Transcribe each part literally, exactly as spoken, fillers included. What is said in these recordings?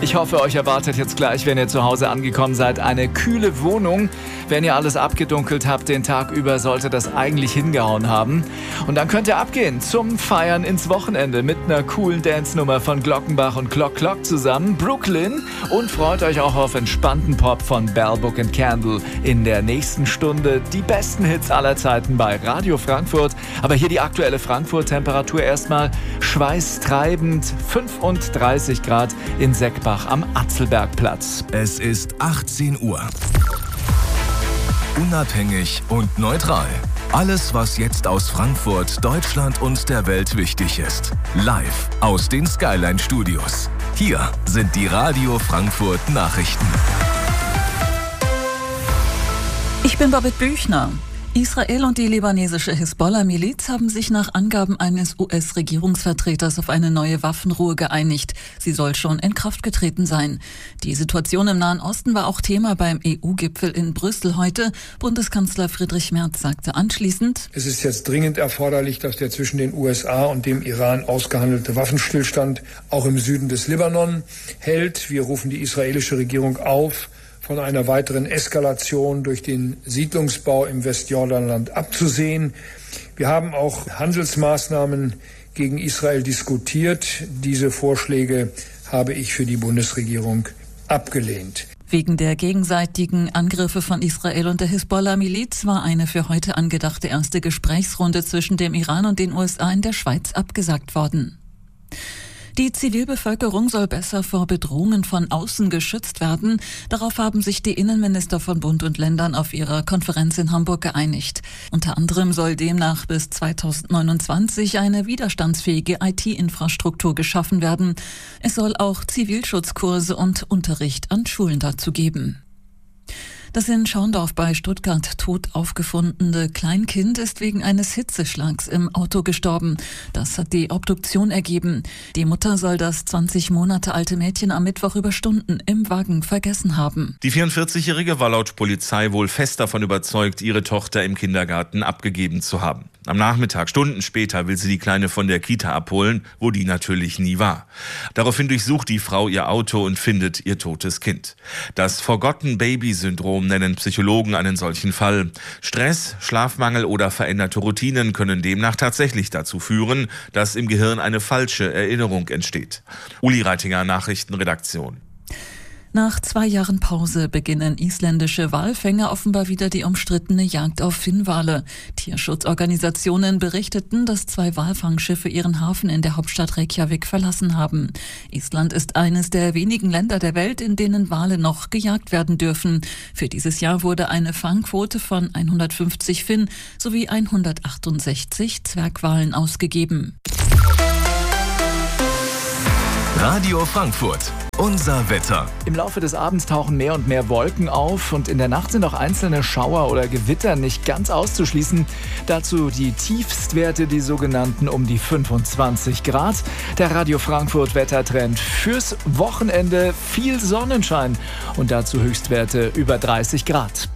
Ich hoffe, euch erwartet jetzt gleich, wenn ihr zu Hause angekommen seid, eine kühle Wohnung. Wenn ihr alles abgedunkelt habt den Tag über, sollte das eigentlich hingehauen haben. Und dann könnt ihr abgehen zum Feiern ins Wochenende mit einer coolen Dance-Nummer von Glockenbach und Clock Clock zusammen, Brooklyn. Und freut euch auch auf entspannten Pop von Bell, Book and Candle. In der nächsten Stunde die besten Hits aller Zeiten bei Radio Frankfurt. Aber hier die aktuelle Frankfurt-Temperatur erstmal schweißtreibend, fünfunddreißig Grad in Seckbach am Atzelbergplatz. Es ist achtzehn Uhr. Unabhängig und neutral. Alles, was jetzt aus Frankfurt, Deutschland und der Welt wichtig ist. Live aus den Skyline Studios. Hier sind die Radio Frankfurt Nachrichten. Ich bin Babette Büchner. Israel und die libanesische Hisbollah-Miliz haben sich nach Angaben eines U S-Regierungsvertreters auf eine neue Waffenruhe geeinigt. Sie soll schon in Kraft getreten sein. Die Situation im Nahen Osten war auch Thema beim E U-Gipfel in Brüssel heute. Bundeskanzler Friedrich Merz sagte anschließend: Es ist jetzt dringend erforderlich, dass der zwischen den U S A und dem Iran ausgehandelte Waffenstillstand auch im Süden des Libanon hält. Wir rufen die israelische Regierung auf, von einer weiteren Eskalation durch den Siedlungsbau im Westjordanland abzusehen. Wir haben auch Handelsmaßnahmen gegen Israel diskutiert. Diese Vorschläge habe ich für die Bundesregierung abgelehnt. Wegen der gegenseitigen Angriffe von Israel und der Hisbollah-Miliz war eine für heute angedachte erste Gesprächsrunde zwischen dem Iran und den U S A in der Schweiz abgesagt worden. Die Zivilbevölkerung soll besser vor Bedrohungen von außen geschützt werden. Darauf haben sich die Innenminister von Bund und Ländern auf ihrer Konferenz in Hamburg geeinigt. Unter anderem soll demnach bis zweitausendneunundzwanzig eine widerstandsfähige I T-Infrastruktur geschaffen werden. Es soll auch Zivilschutzkurse und Unterricht an Schulen dazu geben. Das in Schorndorf bei Stuttgart tot aufgefundene Kleinkind ist wegen eines Hitzeschlags im Auto gestorben. Das hat die Obduktion ergeben. Die Mutter soll das zwanzig Monate alte Mädchen am Mittwoch über Stunden im Wagen vergessen haben. Die vierundvierzigjährige war laut Polizei wohl fest davon überzeugt, ihre Tochter im Kindergarten abgegeben zu haben. Am Nachmittag, Stunden später, will sie die Kleine von der Kita abholen, wo die natürlich nie war. Daraufhin durchsucht die Frau ihr Auto und findet ihr totes Kind. Das Forgotten-Baby-Syndrom nennen Psychologen einen solchen Fall. Stress, Schlafmangel oder veränderte Routinen können demnach tatsächlich dazu führen, dass im Gehirn eine falsche Erinnerung entsteht. Uli Reitinger, Nachrichtenredaktion. Nach zwei Jahren Pause beginnen isländische Walfänger offenbar wieder die umstrittene Jagd auf Finnwale. Tierschutzorganisationen berichteten, dass zwei Walfangschiffe ihren Hafen in der Hauptstadt Reykjavik verlassen haben. Island ist eines der wenigen Länder der Welt, in denen Wale noch gejagt werden dürfen. Für dieses Jahr wurde eine Fangquote von hundertfünfzig Finn sowie hundertachtundsechzig Zwergwalen ausgegeben. Radio Frankfurt. Unser Wetter. Im Laufe des Abends tauchen mehr und mehr Wolken auf und in der Nacht sind auch einzelne Schauer oder Gewitter nicht ganz auszuschließen. Dazu die Tiefstwerte, die sogenannten um die fünfundzwanzig Grad. Der Radio Frankfurt Wettertrend fürs Wochenende: viel Sonnenschein und dazu Höchstwerte über dreißig Grad.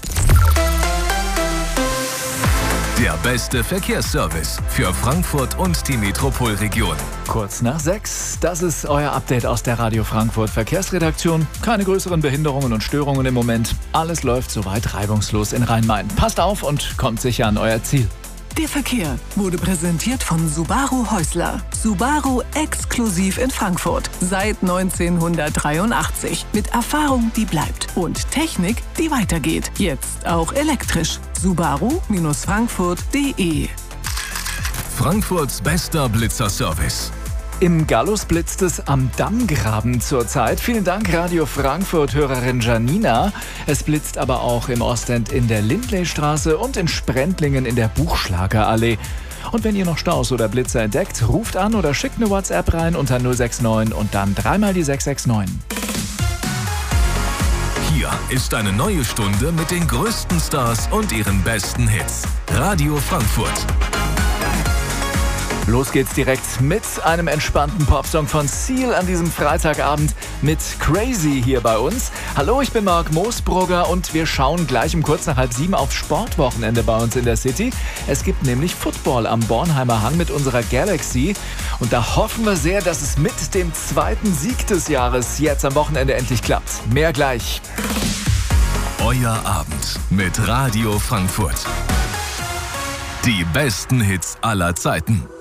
Der beste Verkehrsservice für Frankfurt und die Metropolregion. Kurz nach sechs, das ist euer Update aus der Radio Frankfurt Verkehrsredaktion. Keine größeren Behinderungen und Störungen im Moment. Alles läuft soweit reibungslos in Rhein-Main. Passt auf und kommt sicher an euer Ziel. Der Verkehr wurde präsentiert von Subaru Häusler. Subaru exklusiv in Frankfurt. Seit neunzehnhundertdreiundachtzig. Mit Erfahrung, die bleibt. Und Technik, die weitergeht. Jetzt auch elektrisch. Subaru Frankfurt punkt de. Frankfurts bester Blitzerservice. Im Gallus blitzt es am Dammgraben zurzeit. Vielen Dank, Radio Frankfurt-Hörerin Janina. Es blitzt aber auch im Ostend in der Lindleystraße und in Sprendlingen in der Buchschlagerallee. Und wenn ihr noch Staus oder Blitzer entdeckt, ruft an oder schickt eine WhatsApp rein unter null sechs neun und dann dreimal die sechs sechs neun. Hier ist eine neue Stunde mit den größten Stars und ihren besten Hits. Radio Frankfurt. Los geht's direkt mit einem entspannten Popsong von Seal an diesem Freitagabend mit Crazy hier bei uns. Hallo, ich bin Marc Moosbrugger und wir schauen gleich um kurz nach halb sieben aufs Sportwochenende bei uns in der City. Es gibt nämlich Football am Bornheimer Hang mit unserer Galaxy und da hoffen wir sehr, dass es mit dem zweiten Sieg des Jahres jetzt am Wochenende endlich klappt. Mehr gleich. Euer Abend mit Radio Frankfurt. Die besten Hits aller Zeiten.